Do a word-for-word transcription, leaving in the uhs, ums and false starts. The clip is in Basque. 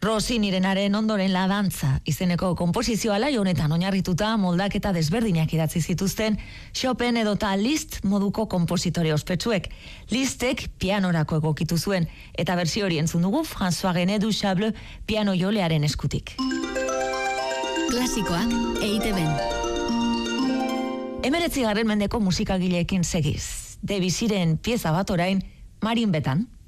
Rosinirenaren ondoren La dantza izeneko konposizioa alai honetan oinarrituta moldaketa desberdinak idatzi zituzten Chopin edota Liszt moduko konpositore ospetsuek. Lisztek pianorako egokitu zuen eta bersio hori entzun dugu François René du Chable piano jolearen eskutik. Klasikoak E I Te Ben. Hemeretzigarren mendeko musikagileekin segiz. Debussyren pieza bat orain Marin Betan.